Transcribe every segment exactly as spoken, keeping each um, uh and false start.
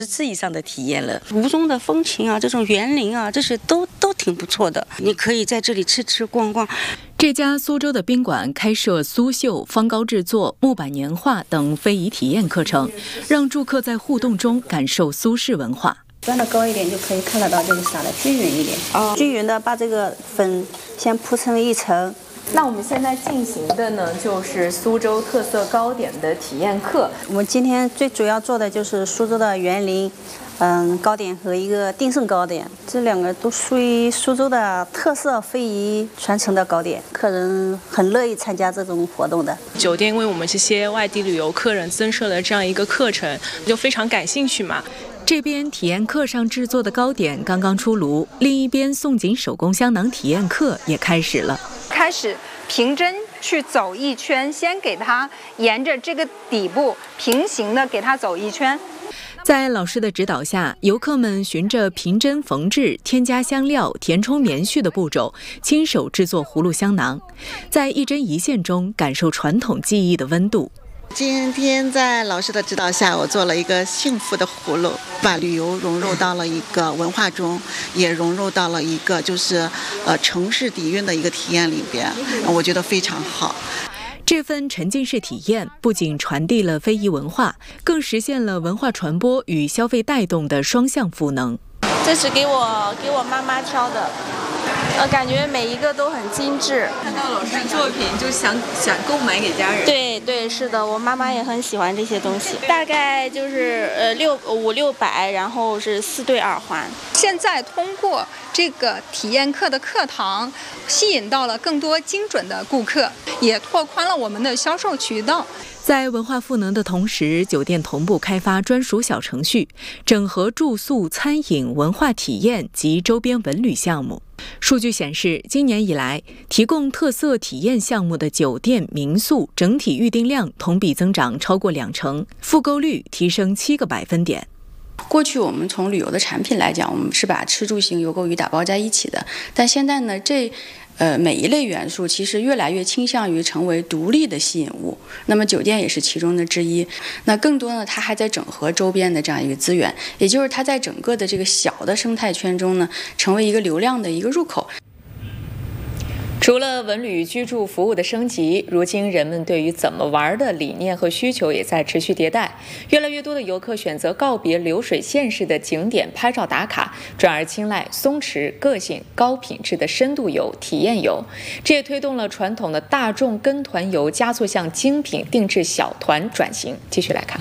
次以上的体验了。吴中的风情啊，这种园林啊，这些都都挺不错的。你可以在这里吃吃逛逛。 这家苏州的宾馆开设苏绣、方糕制作、木板年画等非遗体验课程，让住客在互动中感受苏式文化。 端的高一点就可以看得到，这个撒的均匀一点。哦，均匀的把这个粉先铺成一层。 那我们现在进行的呢，就是苏州特色糕点的体验课。 我们今天最主要做的就是苏州的园林，嗯，糕点和一个定胜糕点，这两个都属于苏州的特色非遗传承的糕点，客人很乐意参加这种活动的。 酒店为我们这些外地旅游客人增设了这样一个课程，就非常感兴趣嘛。 这边体验课上制作的糕点刚刚出炉，另一边宋锦手工香囊体验课也开始了。 开始平针去走一圈，先给它沿着这个底部平行的给它走一圈。 在老师的指导下，游客们循着平针缝制、添加香料、填充棉絮的步骤，亲手制作葫芦香囊，在一针一线中感受传统技艺的温度。 今天在老师的指导下，我做了一个幸福的葫芦，把旅游融入到了一个文化中，也融入到了一个就是呃城市底蕴的一个体验里边，我觉得非常好。 这份沉浸式体验不仅传递了非遗文化，更实现了文化传播与消费带动的双向赋能。 这是给我给我妈妈挑的，呃，感觉每一个都很精致。 看到老师作品就想想购买给家人。 对对，是的，我妈妈也很喜欢这些东西。大概就是呃六五六百，然后是四对耳环。 现在通过这个体验课的课堂，吸引到了更多精准的顾客，也拓宽了我们的销售渠道。 在文化赋能的同时，酒店同步开发专属小程序，整合住宿、餐饮、文化体验及周边文旅项目。数据显示，今年以来，提供特色体验项目的酒店、民宿整体预订量同比增长超过两成，复购率提升七个百分点。 过去我们从旅游的产品来讲，我们是把吃住行游购娱打包在一起的，但现在呢，这呃每一类元素其实越来越倾向于成为独立的吸引物，那么酒店也是其中的之一。那更多呢，它还在整合周边的这样一个资源，也就是它在整个的这个小的生态圈中呢，成为一个流量的一个入口。 除了文旅居住服务的升级，如今人们对于怎么玩的理念和需求也在持续迭代。越来越多的游客选择告别流水线式的景点拍照打卡，转而青睐松弛、个性、高品质的深度游、体验游。这也推动了传统的大众跟团游加速向精品定制小团转型。继续来看。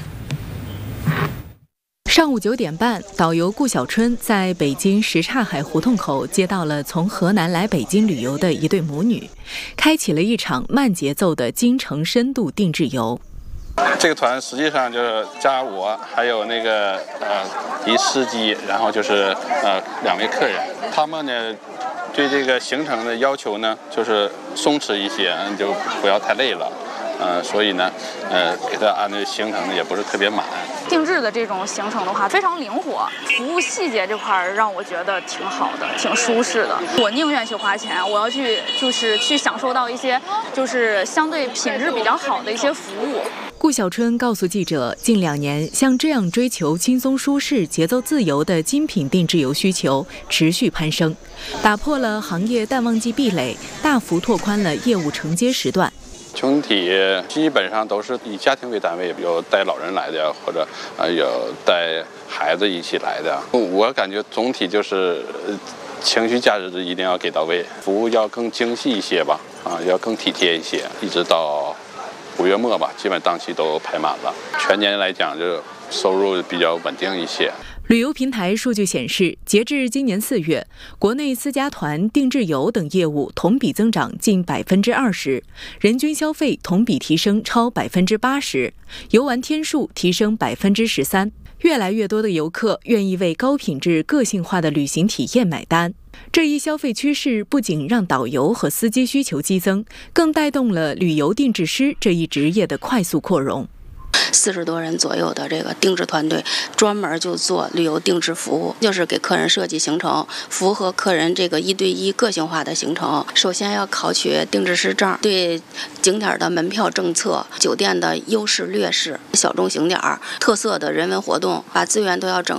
上午九点半，导游顾小春在北京什刹海胡同口接到了从河南来北京旅游的一对母女，开启了一场慢节奏的京城深度定制游。 这个团实际上就是加我，还有那个呃一司机，然后就是呃两位客人，他们呢对这个行程的要求呢就是松弛一些，就不要太累了。呃，所以呢，呃，给他安的行程也不是特别满。 定制的这种行程的话，非常灵活，服务细节这块让我觉得挺好的，挺舒适的。我宁愿去花钱，我要去就是去享受到一些就是相对品质比较好的一些服务。 顾小春告诉记者，近两年像这样追求轻松舒适、节奏自由的精品定制游需求持续攀升，打破了行业淡旺季壁垒，大幅拓宽了业务承接时段。 整体基本上都是以家庭为单位，有带老人来的，或者呃有带孩子一起来的。我感觉总体就是情绪价值一定要给到位，服务要更精细一些吧，啊，要更体贴一些。一直到五月末吧，基本档期都排满了。全年来讲，就收入比较稳定一些。 旅游平台数据显示，截至今年四月，国内私家团、定制游等业务同比增长近百分之二十，人均消费同比提升超百分之八十，游玩天数提升百分之十三。越来越多的游客愿意为高品质、个性化的旅行体验买单。这一消费趋势不仅让导游和司机需求激增，更带动了旅游定制师这一职业的快速扩容。 四十多人左右的这个定制团队，专门就做旅游定制服务，就是给客人设计行程，符合客人这个一对一个性化的行程。首先要考取定制师证，对景点的门票政策、酒店的优势劣势、小众景点、特色的人文活动，把资源都要整